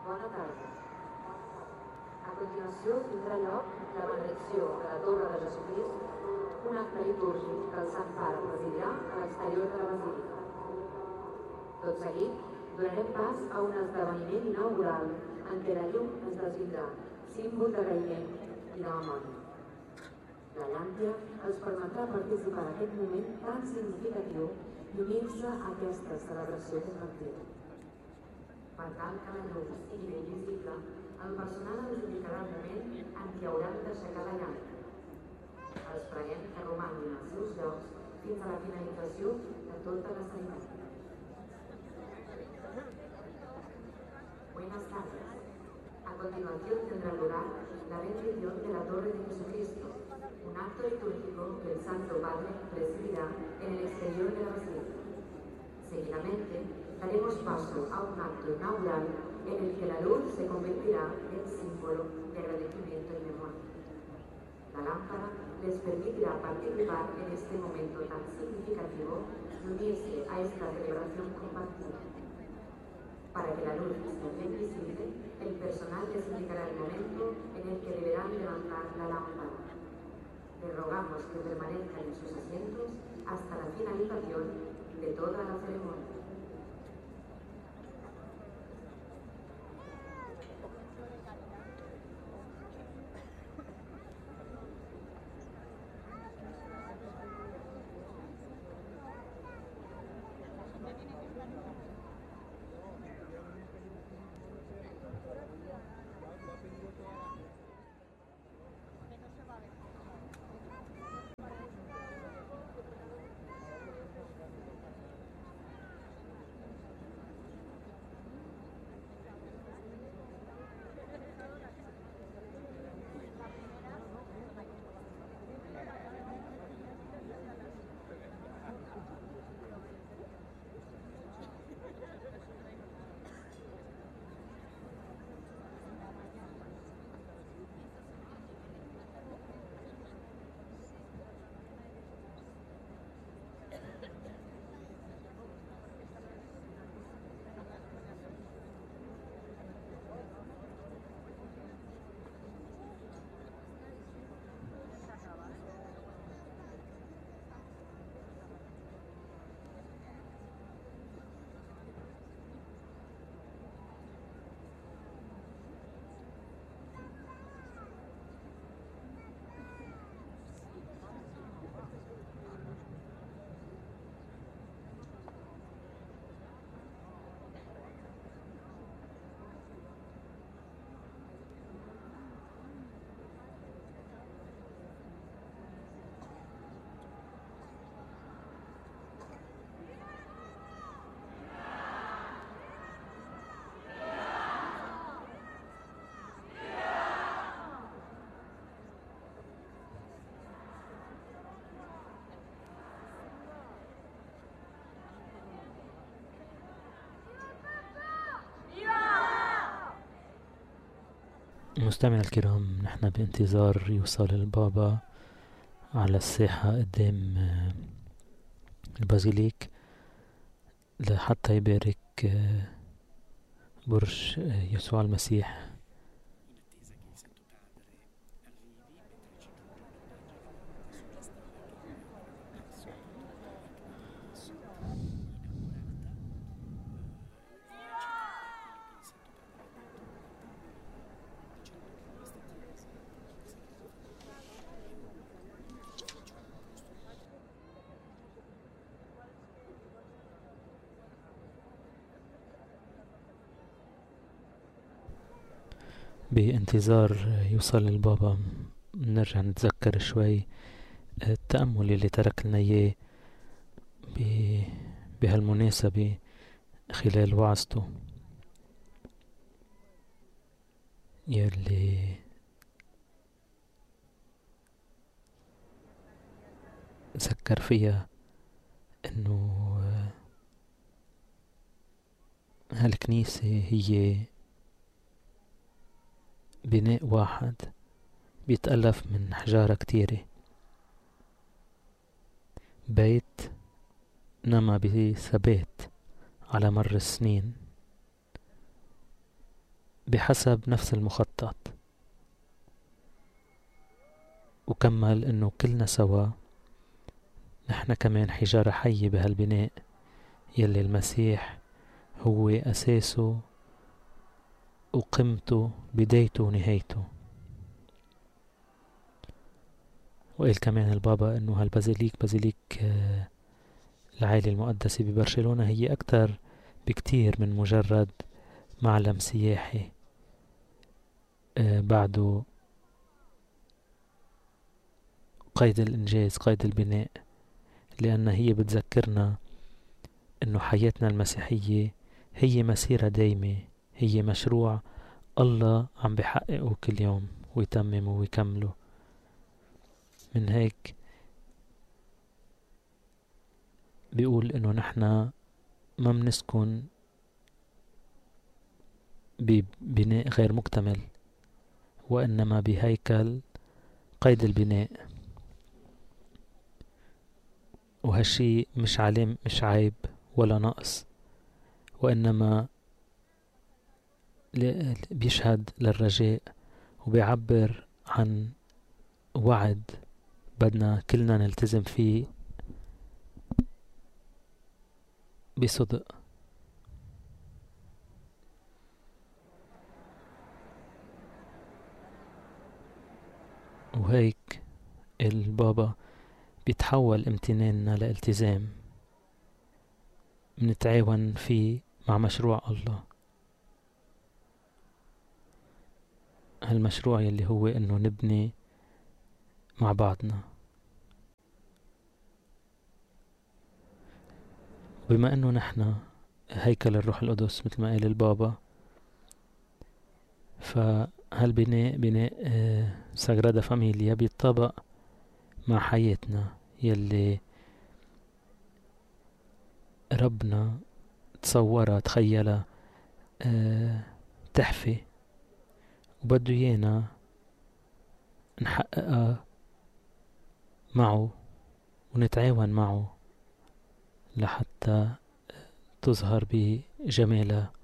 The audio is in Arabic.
Bona tarda. A continuació tindrà lloc la benedicció de la Torre de Jesucrist, un acte litúrgic que el Sant Pare presidirà a l'exterior de la Basílica. Tot seguit, donarem pas a un esdeveniment inaugural en què la llum es desvindrà, símbol d'agraïment i de memòria. La llàmpia els permetrà participar d'aquest moment tan significatiu i unir-se a aquesta celebració compartida. Per tal que la llum sigui ben visible, el personal ens indicarà el moment en què hauran d'aixecar la llàmpia. Els preguem que romanguin als seus llocs fins a la finalització de tota la cerimònia. Buenas tardes. A continuación tendrá lugar la bendición de la Torre de Jesucristo, un acto litúrgico que el Santo Padre presidirá en el exterior de la Basílica. Seguidamente, daremos paso a un acto inaugural en el que la luz se convertirá en símbolo de agradecimiento y memoria. La lámpara les permitirá participar en este momento tan significativo y unirse a esta celebración compartida. Para que la luz esté bien visible, el personal les indicará el momento en el que deberán levantar la lámpara. Les rogamos que permanezcan en sus asientos hasta la finalización de toda la ceremonia. مستمعي الكرام، نحن بانتظار يوصل البابا على الساحة قدام البازيليك لحتى يبارك برج يسوع المسيح. بانتظار يوصل البابا نرجع نتذكر شوي التأمل اللي ترك لنا إياه بهالمناسبة خلال وعظته، يلي ذكر فيها إنه هالكنيسة هي بناء واحد بيتألف من حجارة كتيرة، بيت نما بثبات على مر السنين بحسب نفس المخطط. وكمل انه كلنا سوا نحن كمان حجارة حية بهالبناء يلي المسيح هو أساسه وقيمته، بدايته ونهايته. وقال كمان البابا انه بازيليك العائلة المقدسة ببرشلونة هي أكتر بكتير من مجرد معلم سياحي بعده قيد الإنجاز، قيد البناء، لأن هي بتذكرنا إنه حياتنا المسيحية هي مسيرة دايمة، هي مشروع الله عم بيحققه كل يوم ويتممه ويكمله. من هيك بيقول إنه نحنا ما منسكن ببناء غير مكتمل، وإنما بهيكل قيد البناء. وهالشي مش علم، مش عيب ولا نقص، وإنما بيشهد للرجاء وبيعبر عن وعد بدنا كلنا نلتزم فيه بصدق. وهيك البابا بيتحول امتناننا لالتزام منتعاون فيه مع مشروع الله، هالمشروع يلي هو انه نبني مع بعضنا. بما انه نحن هيكل الروح القدس مثل ما قال البابا، فهالبناء بناء ساغرادا فاميليا بيتطابق مع حياتنا يلي ربنا تصورها، تخيلها تحفة، وبده ايانا نحققها معه ونتعاون معه لحتى تظهر بجمالها